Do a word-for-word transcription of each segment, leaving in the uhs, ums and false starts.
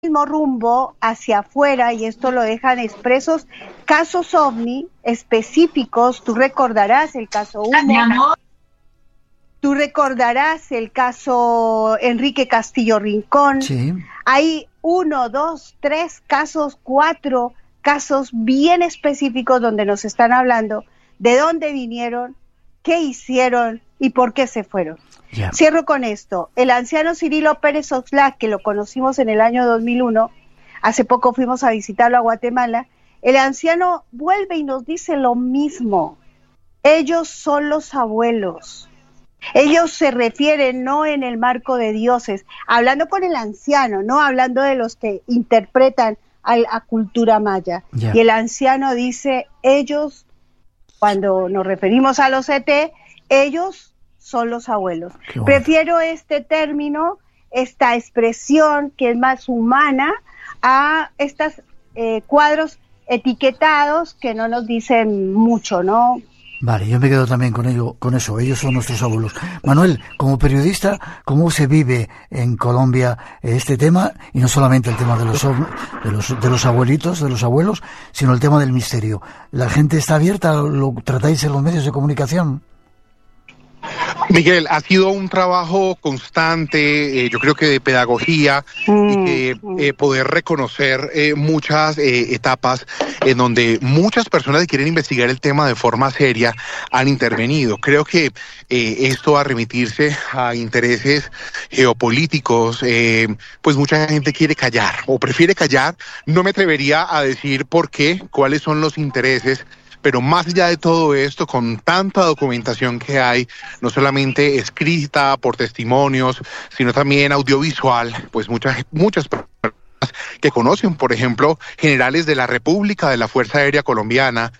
mismo rumbo hacia afuera, y esto lo dejan expresos casos ovni específicos. Tú recordarás el caso Humo, tú recordarás el caso Enrique Castillo Rincón. Sí. Hay uno, dos, tres casos, cuatro casos bien específicos donde nos están hablando de dónde vinieron, qué hicieron y por qué se fueron. Yeah. Cierro con esto. El anciano Cirilo Pérez Oxlack, que lo conocimos en el año dos mil uno, hace poco fuimos a visitarlo a Guatemala, el anciano vuelve y nos dice lo mismo. Ellos son los abuelos. Ellos se refieren no en el marco de dioses, hablando con el anciano, no hablando de los que interpretan a la cultura maya. Yeah. Y el anciano dice, ellos, cuando nos referimos a los E T, ellos son los abuelos. Bueno. Prefiero este término, esta expresión que es más humana, a estos eh, cuadros etiquetados que no nos dicen mucho, ¿no? Vale, yo me quedo también con ello, con eso. Ellos son nuestros abuelos. Manuel, como periodista, ¿cómo se vive en Colombia este tema? Y no solamente el tema de los, de los de los abuelitos, de los abuelos, sino el tema del misterio. ¿La gente está abierta? ¿Lo tratáis en los medios de comunicación? Miguel, ha sido un trabajo constante, eh, yo creo que de pedagogía, mm. y que eh, poder reconocer eh, muchas eh, etapas en donde muchas personas que quieren investigar el tema de forma seria han intervenido. Creo que eh, esto a remitirse a intereses geopolíticos, eh, pues mucha gente quiere callar o prefiere callar. No me atrevería a decir por qué, cuáles son los intereses. Pero más allá de todo esto, con tanta documentación que hay, no solamente escrita por testimonios, sino también audiovisual, pues muchas, muchas personas que conocen, por ejemplo, generales de la República, de la Fuerza Aérea Colombiana,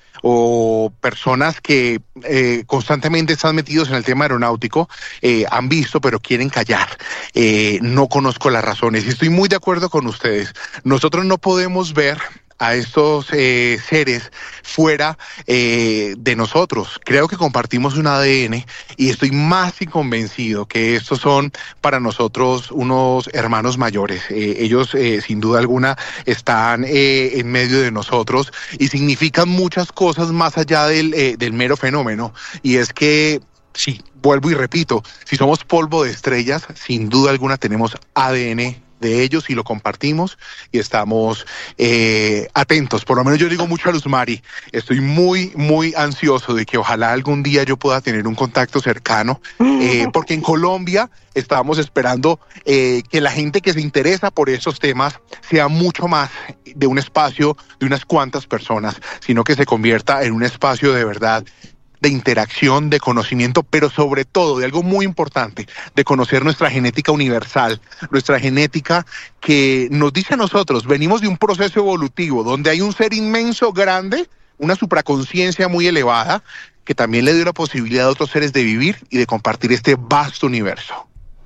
o personas que eh, constantemente están metidos en el tema aeronáutico, eh, han visto pero quieren callar. Eh, no conozco las razones y estoy muy de acuerdo con ustedes. Nosotros no podemos ver a estos eh, seres fuera eh, de nosotros. Creo que compartimos un A D N y estoy más que convencido que estos son para nosotros unos hermanos mayores. Eh, ellos eh, sin duda alguna están eh, en medio de nosotros y significan muchas cosas más allá del, eh, del mero fenómeno, y es que sí, vuelvo y repito, si somos polvo de estrellas, sin duda alguna tenemos A D N de ellos y lo compartimos y estamos eh, atentos. Por lo menos yo digo mucho a Luz Mari, estoy muy, muy ansioso de que ojalá algún día yo pueda tener un contacto cercano, eh, porque en Colombia estábamos esperando eh, que la gente que se interesa por esos temas sea mucho más de un espacio de unas cuantas personas, sino que se convierta en un espacio de verdad de interacción, de conocimiento, pero sobre todo de algo muy importante, de conocer nuestra genética universal, nuestra genética que nos dice a nosotros, venimos de un proceso evolutivo donde hay un ser inmenso, grande, una supraconciencia muy elevada, que también le dio la posibilidad a otros seres de vivir y de compartir este vasto universo.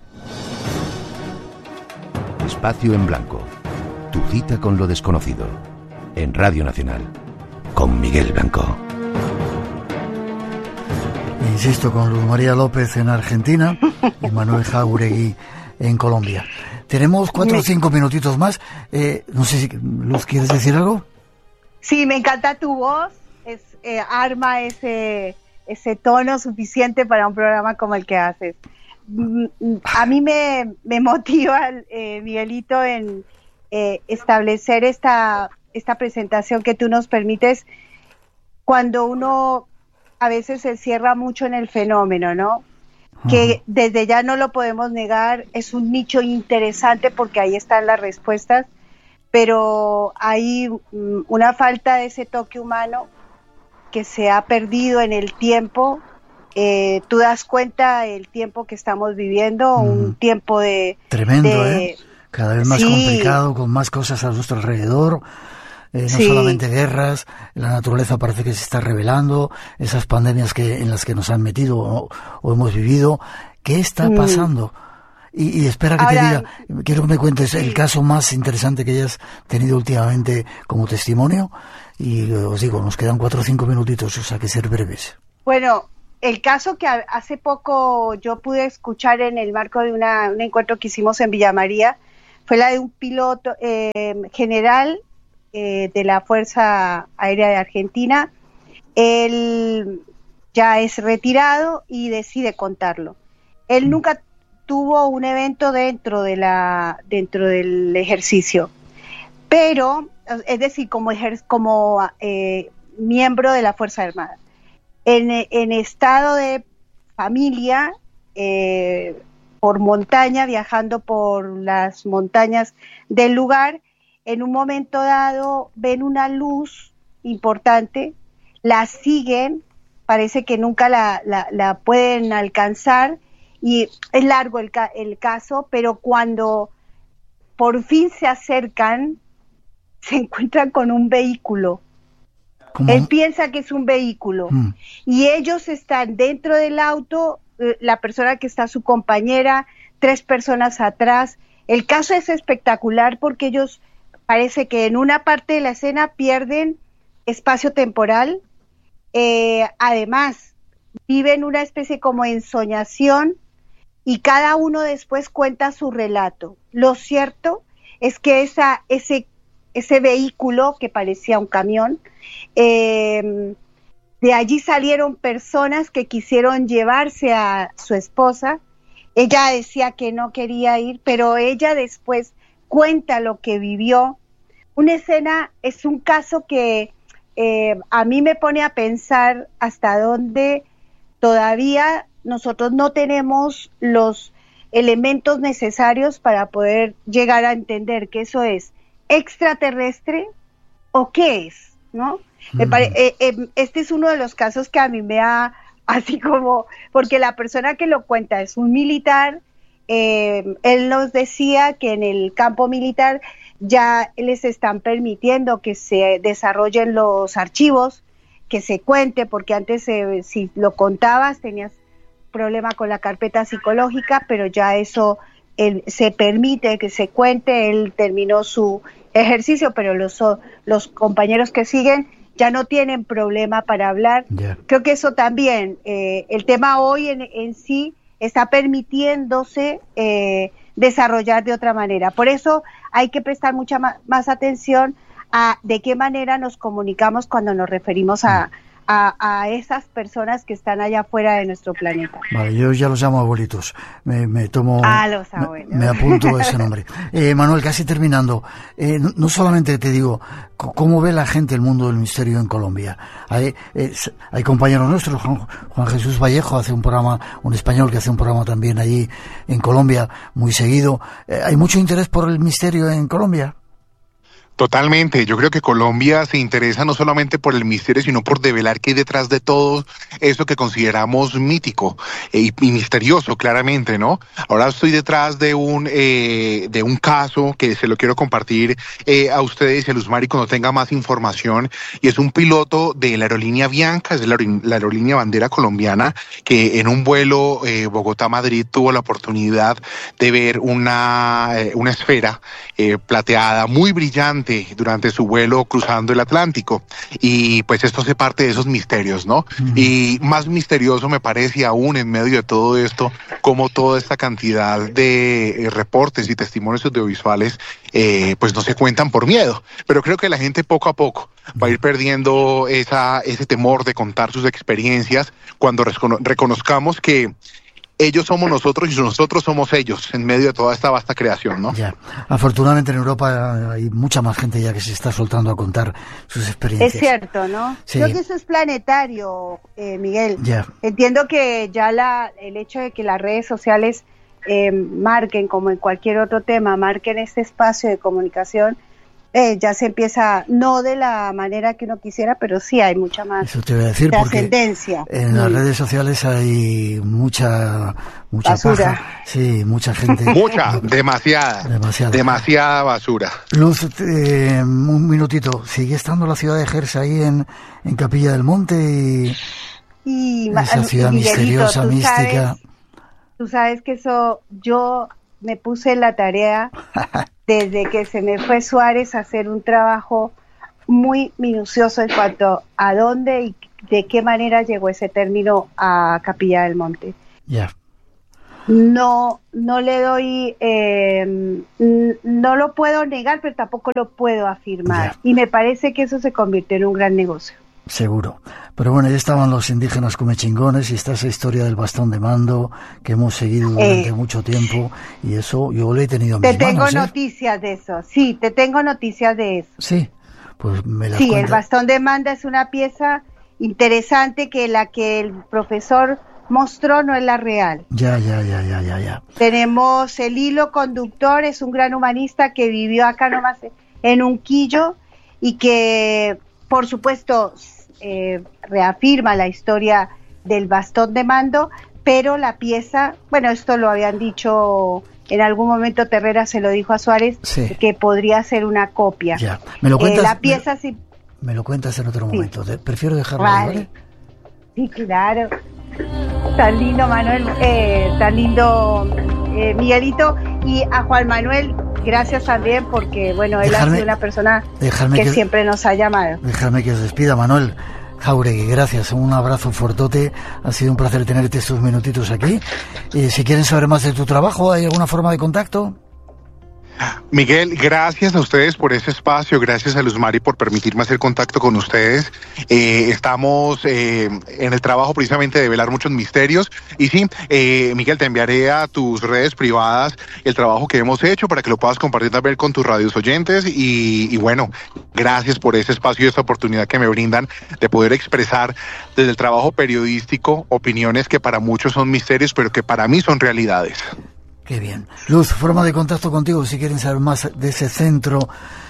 Espacio en Blanco, tu cita con lo desconocido, en Radio Nacional, con Miguel Blanco. Insisto, con Luz María López en Argentina y Manuel Jáuregui en Colombia. Tenemos cuatro o cinco minutitos más. Eh, no sé si, Luz, ¿quieres decir algo? Sí, me encanta tu voz. Es, eh, arma ese, ese tono suficiente para un programa como el que haces. A mí me, me motiva, eh, Miguelito, en eh, establecer esta, esta presentación que tú nos permites cuando uno a veces se cierra mucho en el fenómeno, ¿no? Uh-huh. Que desde ya no lo podemos negar, es un nicho interesante porque ahí están las respuestas, pero hay um, una falta de ese toque humano que se ha perdido en el tiempo. Eh, tú das cuenta del tiempo que estamos viviendo, uh-huh. un tiempo de... Tremendo, de, ¿eh? Cada vez más sí. complicado, con más cosas a nuestro alrededor. Eh, no sí. solamente guerras, la naturaleza parece que se está revelando, esas pandemias que en las que nos han metido o, o hemos vivido. ¿Qué está pasando? Mm. Y, y espera que Ahora, te diga, quiero que me cuentes sí. el caso más interesante que hayas tenido últimamente como testimonio. Y os digo, nos quedan cuatro o cinco minutitos, o sea que ser breves. Bueno, el caso que hace poco yo pude escuchar en el marco de una, un encuentro que hicimos en Villa María, fue la de un piloto eh, general eh, de la Fuerza Aérea de Argentina. Él ya es retirado y decide contarlo. Él nunca tuvo un evento dentro de la dentro del ejercicio, pero, es decir, como, ejer, como eh, miembro de la Fuerza Armada. En, en estado de familia, eh, por montaña, viajando por las montañas del lugar, en un momento dado ven una luz importante, la siguen, parece que nunca la, la, la pueden alcanzar, y es largo el, ca el caso, pero cuando por fin se acercan, se encuentran con un vehículo. ¿Cómo? Él piensa que es un vehículo, mm. y ellos están dentro del auto, eh, la persona que está su compañera, tres personas atrás. El caso es espectacular porque ellos parece que en una parte de la escena pierden espacio temporal, eh, además viven una especie como de ensoñación, y cada uno después cuenta su relato. Lo cierto es que esa, ese, ese vehículo que parecía un camión, eh, de allí salieron personas que quisieron llevarse a su esposa. Ella decía que no quería ir, pero ella después cuenta lo que vivió. Una escena, es un caso que eh, a mí me pone a pensar hasta dónde todavía nosotros no tenemos los elementos necesarios para poder llegar a entender que eso es extraterrestre o qué es, ¿no? Mm. Me pare, eh, eh, este es uno de los casos que a mí me ha, así como, porque la persona que lo cuenta es un militar, eh, él nos decía que en el campo militar ya les están permitiendo que se desarrollen los archivos, que se cuente, porque antes eh, si lo contabas tenías problema con la carpeta psicológica, pero ya eso él, se permite que se cuente. Él terminó su ejercicio, pero los, los compañeros que siguen ya no tienen problema para hablar. Yeah. Creo que eso también, eh, el tema hoy en, en sí está permitiéndose eh, desarrollar de otra manera. Por eso hay que prestar mucha ma más atención a de qué manera nos comunicamos cuando nos referimos a A, a esas personas que están allá afuera de nuestro planeta. Vale, yo ya los llamo abuelitos. Me, me tomo... Ah, los abuelos. Me, me apunto ese nombre. Eh, Manuel, casi terminando. Eh, no, no solamente te digo, ¿cómo ve la gente el mundo del misterio en Colombia? Hay, eh, hay compañeros nuestros, Juan, Juan Jesús Vallejo hace un programa, un español que hace un programa también allí en Colombia, muy seguido. Eh, ¿Hay mucho interés por el misterio en Colombia? Totalmente, yo creo que Colombia se interesa no solamente por el misterio, sino por develar qué hay detrás de todo eso que consideramos mítico y, y misterioso, claramente, ¿no? Ahora estoy detrás de un eh, de un caso que se lo quiero compartir eh, a ustedes y a Luzmari cuando tenga más información, y es un piloto de la aerolínea Bianca, es la, la aerolínea bandera colombiana, que en un vuelo eh, Bogotá-Madrid tuvo la oportunidad de ver una, eh, una esfera eh, plateada muy brillante durante su vuelo cruzando el Atlántico, y pues esto hace parte de esos misterios, ¿no? Uh-huh. Y más misterioso me parece aún en medio de todo esto, como toda esta cantidad de eh, reportes y testimonios audiovisuales eh, pues no se cuentan por miedo, pero creo que la gente poco a poco va a ir perdiendo esa, ese temor de contar sus experiencias cuando recono- reconozcamos que ellos somos nosotros y nosotros somos ellos en medio de toda esta vasta creación, ¿no? Ya. Afortunadamente en Europa hay mucha más gente ya que se está soltando a contar sus experiencias. Es cierto, ¿no? Sí. Creo que eso es planetario, eh, Miguel. Ya. Entiendo que ya la, el hecho de que las redes sociales eh, marquen, como en cualquier otro tema, marquen este espacio de comunicación, Eh, ya se empieza, no de la manera que uno quisiera, pero sí hay mucha más Eso te voy a decir, trascendencia. Porque en las redes sociales hay mucha mucha basura. Paja. Sí, mucha gente. Mucha, demasiada, demasiada. Demasiada basura. Luz, eh, un minutito. ¿Sigue estando la ciudad de Jerez ahí en, en Capilla del Monte? Y, y esa ciudad misteriosa, tú mística. Sabes, tú sabes que eso, yo me puse en la tarea desde que se me fue Suárez a hacer un trabajo muy minucioso en cuanto a dónde y de qué manera llegó ese término a Capilla del Monte. Ya. No, no le doy, eh, no lo puedo negar, pero tampoco lo puedo afirmar. Ya. Y me parece que eso se convirtió en un gran negocio. Seguro. Pero bueno, ya estaban los indígenas comechingones y está esa historia del bastón de mando que hemos seguido durante eh, mucho tiempo y eso yo lo he tenido en mis manos. Te tengo ¿eh? noticias de eso, sí, te tengo noticias de eso. Sí, pues me la Sí, cuenta. El bastón de mando es una pieza interesante que la que el profesor mostró no es la real. Ya, ya, ya, ya, ya, ya. Tenemos el hilo conductor, es un gran humanista que vivió acá nomás en Unquillo y que, por supuesto, eh, reafirma la historia del bastón de mando, pero la pieza, bueno, esto lo habían dicho en algún momento, Terrera se lo dijo a Suárez, sí, que podría ser una copia. Ya, me lo cuentas. Eh, la pieza me, sí. Me lo cuentas en otro momento. Sí. Prefiero dejarlo vale. ahí, ¿vale? Sí, claro. Tan lindo, Manuel, eh, tan lindo, eh, Miguelito, y a Juan Manuel, gracias también, porque, bueno, él dejarme, ha sido una persona que, que siempre nos ha llamado. Déjame que os despida, Manuel Jáuregui, gracias, un abrazo fuertote, ha sido un placer tenerte estos minutitos aquí. Eh, si quieren saber más de tu trabajo, ¿hay alguna forma de contacto? Miguel, gracias a ustedes por ese espacio, gracias a Luz Mari por permitirme hacer contacto con ustedes. Eh, estamos eh, en el trabajo precisamente de velar muchos misterios y sí, eh, Miguel, te enviaré a tus redes privadas el trabajo que hemos hecho para que lo puedas compartir también con tus radios oyentes y, y bueno, gracias por ese espacio y esta oportunidad que me brindan de poder expresar desde el trabajo periodístico opiniones que para muchos son misterios, pero que para mí son realidades. Qué bien. Luz, forma de contacto contigo si quieren saber más de ese centro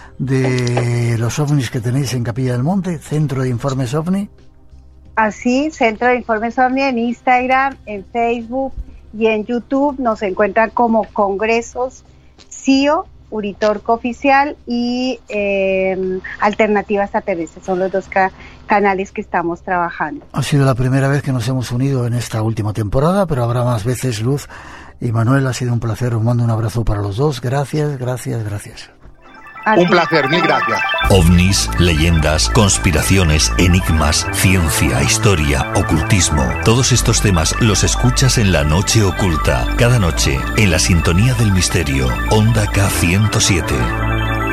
de los ovnis que tenéis en Capilla del Monte, Centro de Informes OVNI. Así, Centro de Informes OVNI en Instagram, en Facebook y en YouTube. Nos encuentran como Congresos C I O, Uritorco Oficial y eh, Alternativa Extraterrestre. Son los dos ca- canales que estamos trabajando. Ha sido la primera vez que nos hemos unido en esta última temporada, pero habrá más veces, Luz. Y Manuel, ha sido un placer, os mando un abrazo para los dos, gracias, gracias, gracias. Así. Un placer, mil gracias. OVNIs, leyendas, conspiraciones, enigmas, ciencia, historia, ocultismo. Todos estos temas los escuchas en La Noche Oculta, cada noche, en la sintonía del misterio, Onda K ciento siete.